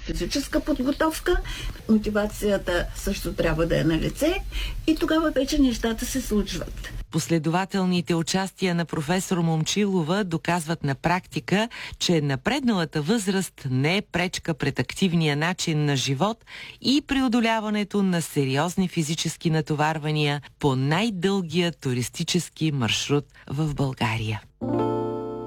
физическа подготовка, мотивацията също трябва да е на лице и тогава вече нещата се случват. Последователните участия на професор Момчилова доказват на практика, че напредналата възраст не е пречка пред активния начин на живот и преодоляването на сериозни физически натоварвания по най-дългия туристически маршрут в България.